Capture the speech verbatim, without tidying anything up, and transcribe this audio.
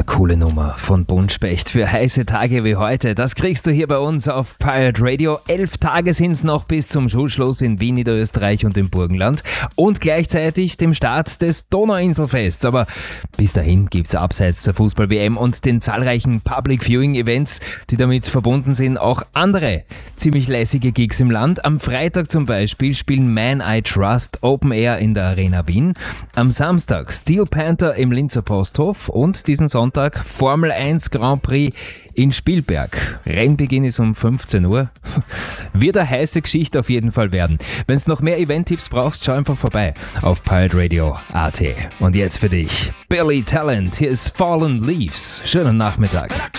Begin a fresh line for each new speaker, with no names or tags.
coole Nummer von Buntspecht für heiße Tage wie heute. Das kriegst du hier bei uns auf Pirate Radio. Elf Tage sind es noch bis zum Schulschluss in Wien, Niederösterreich und im Burgenland. Und gleichzeitig dem Start des Donauinselfests. Aber bis dahin gibt es abseits der Fußball-W M und den zahlreichen Public-Viewing-Events, die damit verbunden sind, auch andere ziemlich lässige Gigs im Land. Am Freitag zum Beispiel spielen Man I Trust Open Air in der Arena Wien. Am Samstag Steel Panther im Linzer Posthof und diesen Sonntag Formel eins Grand Prix in Spielberg. Rennbeginn ist um fünfzehn Uhr. Wird eine heiße Geschichte auf jeden Fall werden. Wenn du noch mehr Event-Tipps brauchst, schau einfach vorbei auf pirate radio punkt a t. Und jetzt für dich Billy Talent, hier ist Fallen Leaves. Schönen Nachmittag.